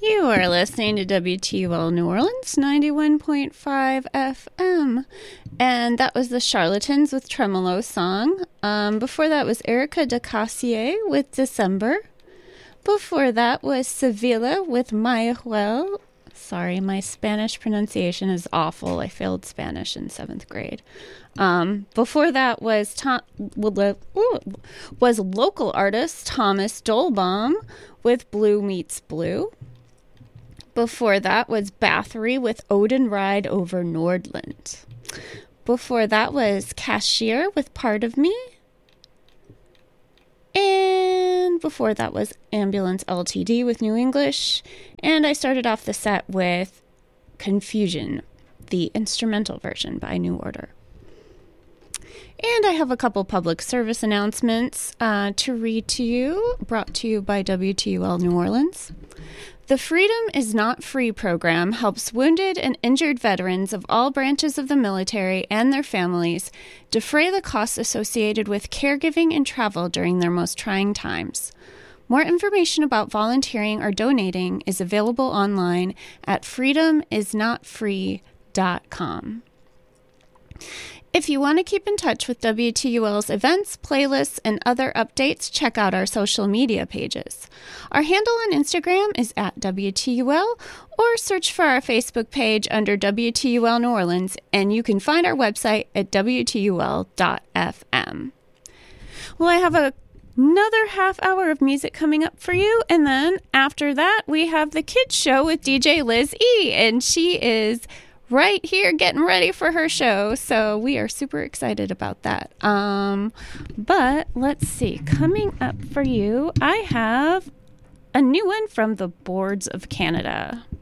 You are listening to WTUL New Orleans 91.5 FM. And that was the Charlatans with Tremolo song. Before that was Erica de Cassier with December. Before that was Sevilla with Mayahuel. Sorry, my Spanish pronunciation is awful. I failed Spanish in 7th grade. Before that was local artist Thomas Dolbaum with Blue Meets Blue. Before that was Bathory with Odin Ride over Nordland. Before that was Cashier with Part of Me. And before that was Ambulance LTD with New English. And I started off the set with Confusion, the instrumental version by New Order. And I have a couple public service announcements to read to you, brought to you by WTUL New Orleans. The Freedom is Not Free program helps wounded and injured veterans of all branches of the military and their families defray the costs associated with caregiving and travel during their most trying times. More information about volunteering or donating is available online at freedomisnotfree.com. If you want to keep in touch with WTUL's events, playlists, and other updates, check out our social media pages. Our handle on Instagram is @WTUL, or search for our Facebook page under WTUL New Orleans, and you can find our website at WTUL.FM. Well, I have another half hour of music coming up for you, and then after that, we have the Kids Show with DJ Liz E., and she is right here getting ready for her show, so we are super excited about that. But let's see, coming up for you, I have a new one from the Boards of Canada.